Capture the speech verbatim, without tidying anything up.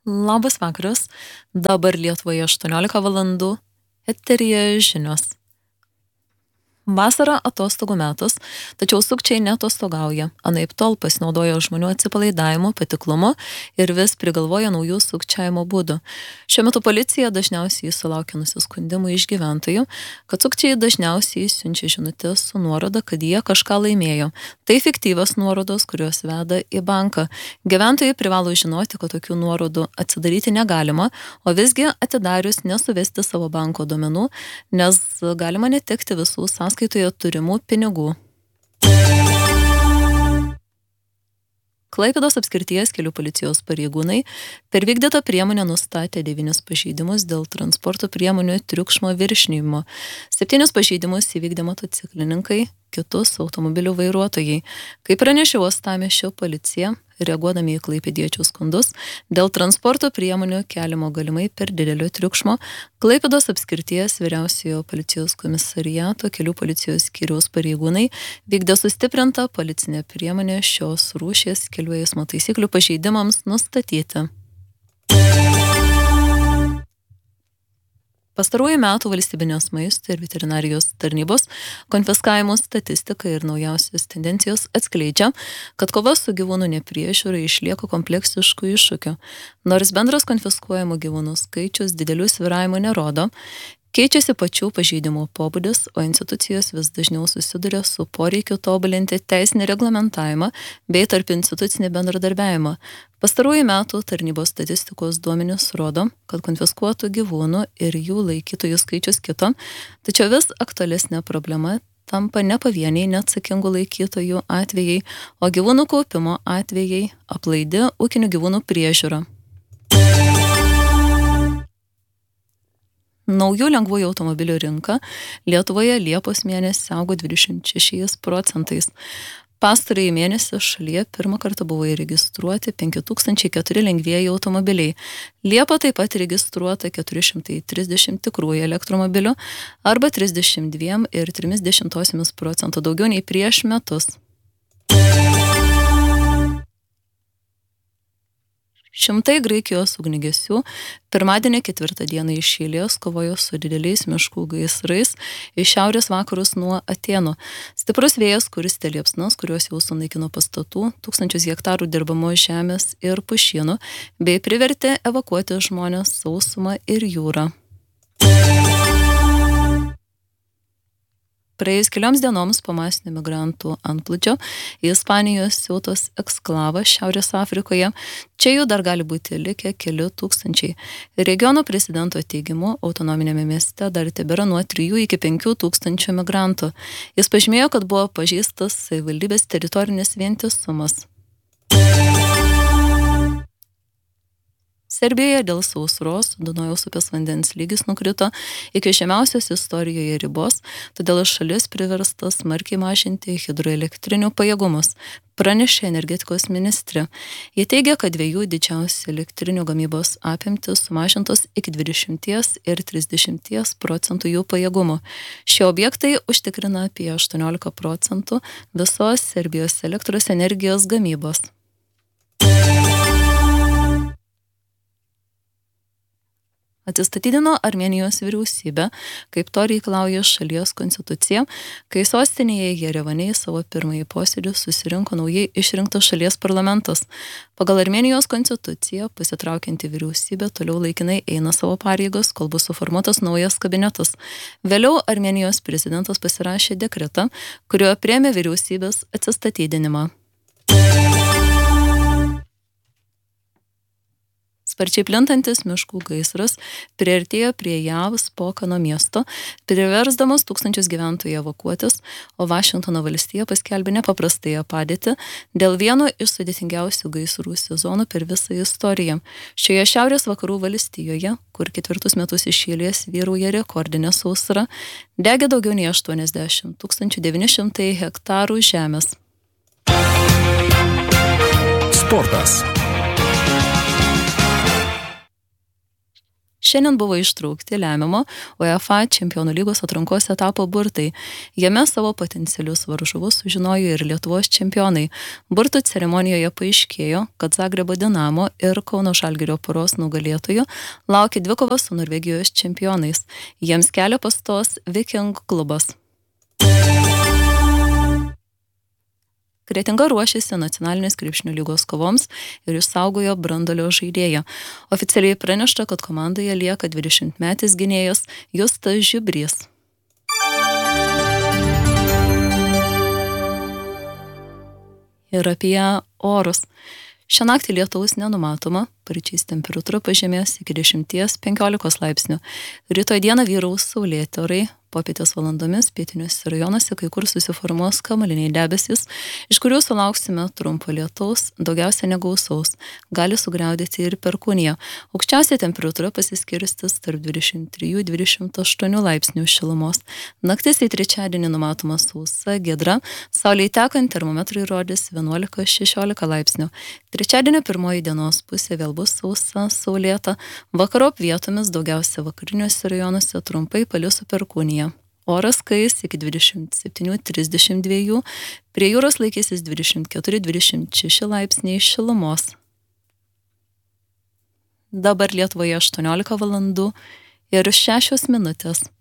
Labas vakaras, dabar Lietuvoje aštuoniolika valandų, eteryje žinios. Vasara atostogų metas, tačiau sukčiai neatostogauja. Anaip tol pasinaudojo žmonių atsipalaidavimo, patiklumo ir vis prigalvoja naujų sukčiavimo būdų. Šiuo metu policija dažniausiai sulaukia nusiskundimų iš gyventojų, kad sukčiai dažniausiai siunčia žinutės su nuoroda, kad jie kažką laimėjo. Tai fiktyvios nuorodos, kurios veda į banką. Gyventojai privalo žinoti, kad tokių nuorodų atsidaryti negalima, o visgi atidarius nesuvesti savo banko duomenų, nes galima netekti visų sąskaitų skaitoje turimų pinigų. Klaipėdos apskrities kelių policijos pareigūnai per vykdytą priemonę nustatė devynis pažeidimus dėl transporto priemonių triukšmo viršijimo. Septynis pažeidimus įvykdė motociklininkai, kitus automobilių vairuotojai. Kaip pranešė Uostamiesčio policija, reaguodami į klaipėdiečių skundus dėl transporto priemonių keliamo galimai per didelio triukšmo, Klaipėdos apskrities vyriausiojo policijos komisariato kelių policijos skyriaus pareigūnai vykdė sustiprintą policinę priemonę šios rūšies kelių eismo taisyklių pažeidimams nustatyti. Pastarųjų metų valstybinės maisto ir veterinarijos tarnybos konfiskavimo statistika ir naujausios tendencijos atskleidžia, kad kova su gyvūnų nepriežiūra išlieka kompleksiškų iššūkių. Nors bendras konfiskuojamų gyvūnų skaičius didelių svyravimų nerodo, keičiasi pačių pažeidimų pobūdis, o institucijos vis dažniau susiduria su poreikiu tobulinti teisinį reglamentavimą bei tarp institucinį bendradarbiavimą. Pastarųjų metų tarnybos statistikos duomenys rodo, kad konfiskuotų gyvūnų ir jų laikytojų skaičius kito, tačiau vis aktualesnė problema tampa ne pavieniai neatsakingų laikytojų atvejai, o gyvūnų kaupimo atvejai, aplaidi ūkinių gyvūnų priežiūra. Naujų lengvųjų automobilių rinka Lietuvoje Liepos mėnesį augo dvidešimt šešiais procentais. Pastarąjį mėnesį šalyje pirmą kartą buvo įregistruoti penki tūkstančiai keturi lengvieji automobiliai. Liepą taip pat registruota keturi šimtai trisdešimt tikrųjų elektromobilių arba trisdešimt dvi ir tris dešimtosiomis procento daugiau nei prieš metus. Šimtai Graikijos ugniagesių pirmadienį ketvirtą dieną iš eilės kovojo su dideliais miškų gaisrais iš šiaurės vakarus nuo Atėnų. Stiprus vėjas kurstė liepsnas, kurios jau sunaikino pastatų, tūkstančius hektarų dirbamos žemės ir pušynų, bei privertė evakuoti žmones sausumą ir jūrą. Praėjus kelioms dienoms po masinio migrantų antplūdžio į Ispanijos siautos eksklavą Šiaurės Afrikoje, čia jų dar gali būti likę keli tūkstančiai. Regiono prezidento teigimu, autonominėme mieste dar tebėra nuo trijų iki penkių tūkstančių migrantų. Jis pažymėjo, kad buvo pažeistas savivaldybės teritorinis vientisumas. Serbijoje dėl sausros Dunojaus upės vandens lygis nukrito iki žemiausios istorijoje ribos, todėl šalis priversta smarkiai mažinti hidroelektrinių pajėgumus, pranešė energetikos ministrė. Jie teigia, kad dviejų didžiausių elektrinių gamybos apimtis sumažintos iki dvidešimt ir trisdešimt procentų jų pajėgumų. Šie objektai užtikrina apie aštuoniolika procentų visos Serbijos elektros energijos gamybos. Atsistatydino Armėnijos vyriausybė, kaip to reikalauja šalies konstitucija, kai sostinėje Jerevane į savo pirmąjį posėdį susirinko naujai išrinktas šalies parlamentas. Pagal Armėnijos konstituciją pasitraukianti vyriausybė toliau laikinai eina savo pareigas, kol bus suformuotas naujas kabinetas. Vėliau Armėnijos prezidentas pasirašė dekretą, kuriuo priėmė vyriausybės atsistatydinimą. Sparčiai plintantis miškų gaisras priartėjo prie JAV Spokano miesto, priversdamas tūkstančius gyventojų evakuotis, o Vašingtono valstija paskelbė nepaprastąją padėtį dėl vieno iš sudėtingiausių gaisrų sezonų per visą istoriją. Šioje šiaurės vakarų valstijoje, kur ketvirtus metus iš eilės vyrauja rekordinė sausra, degė daugiau nei aštuoniasdešimt tūkstančių devyni šimtai hektarų žemės. Sportas. Šiandien buvo ištraukti lemiamo UEFA Čempionų lygos atrankos etapo burtai. Jame savo potencialius varžovus sužinojo ir Lietuvos čempionai. Burtų ceremonijoje paaiškėjo, kad Zagrebo Dinamo ir Kauno Žalgirio poros nugalėtojų laukia dvikova su Norvegijos čempionais. Jiems kelią pastos Viking klubas. Kretinga ruošiasi nacionalinės krepšinio lygos kovoms ir išsaugojo branduolio žaidėją. Oficialiai pranešta, kad komandoje lieka dvidešimtmetis gynėjas Justas Žibrys. Ir apie orus. Šią naktį lietaus nenumatoma, paryčiais temperatūra pažemės iki dešimties penkiolikos laipsnių. Rytoj dieną vyraus saulėti orai, popietės valandomis pietiniuose rajonuose kai kur susiformuos kamuoliniai debesys, iš kurių sulauksime trumpo lietaus, daugiausia negausaus, gali sugriaudėti ir perkūnija. Aukščiausia temperatūra pasiskirstis tarp dvidešimt trijų dvidešimt aštuonių laipsnių šilumos. Naktis į trečiadienį numatoma sausa, giedra, saulei tekant termometrai rodys vienuolika šešiolika laipsnių. Trečiadienio pirmoji dienos pusė vėl bus sausa, saulėta, vakarop vietomis daugiausia vakariniuose rajonuose trumpai palis su perkūnija. Oras kais iki dvidešimt septynių trisdešimt dviejų, prie jūros laikysis dvidešimt keturi dvidešimt šeši laipsniai šilumos. Dabar Lietuvoje aštuoniolika valandų ir šešios minutės.